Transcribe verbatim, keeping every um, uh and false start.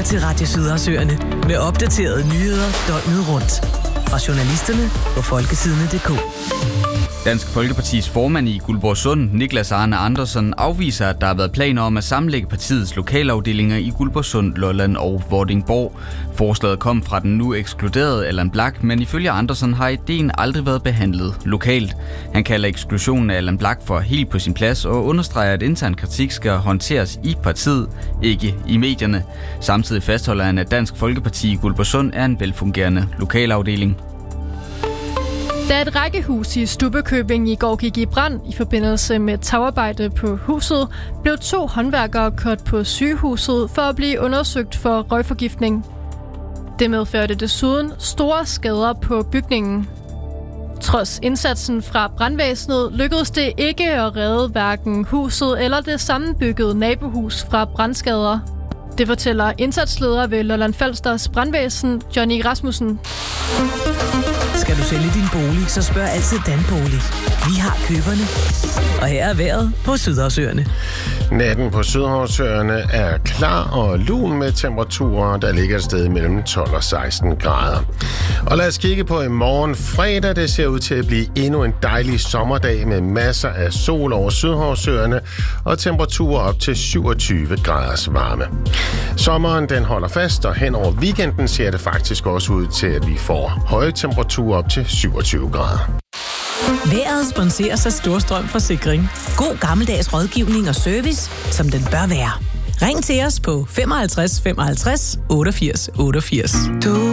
til Radio Sydersøerne med opdaterede nyheder døgnet rundt. Fra journalisterne på folketidene punktum d k. Dansk Folkepartis formand i Guldborgsund, Niklas Arne Andersen, afviser, at der har været planer om at sammenlægge partiets lokalafdelinger i Guldborgsund, Lolland og Vordingborg. Forslaget kom fra den nu ekskluderede Allan Blak, men ifølge Andersen har ideen aldrig været behandlet lokalt. Han kalder eksklusionen af Allan Blak for helt på sin plads og understreger, at intern kritik skal håndteres i partiet, ikke i medierne. Samtidig fastholder han, at Dansk Folkeparti i Guldborgsund er en velfungerende lokalafdeling. Da et rækkehus i Stubbekøbing i går gik i brand i forbindelse med tagarbejde på huset, blev to håndværkere kørt på sygehuset for at blive undersøgt for røgforgiftning. Det medførte desuden store skader på bygningen. Trods indsatsen fra brandvæsenet lykkedes det ikke at redde hverken huset eller det sammenbyggede nabohus fra brandskader. Det fortæller indsatsleder ved Lolland Falsters brandvæsen, Johnny Rasmussen. Skal du sælge din bolig, så spørg altid Danbolig. Vi har køberne. Og her er vejret på Sydersøerne. Natten på Sydhavsøerne er klar og lun med temperaturer, der ligger et sted mellem tolv og seksten grader. Og lad os kigge på i morgen fredag. Det ser ud til at blive endnu en dejlig sommerdag med masser af sol over Sydhavsøerne og temperaturer op til syvogtyve graders varme. Sommeren den holder fast, og hen over weekenden ser det faktisk også ud til, at vi får høje temperaturer op til syvogtyve grader. Vejret sponseres af Storstrøm Forsikring. God gammeldags rådgivning og service, som den bør være. Ring til os på femoghalvtreds femoghalvtreds otteogfirs otteogfirs. Du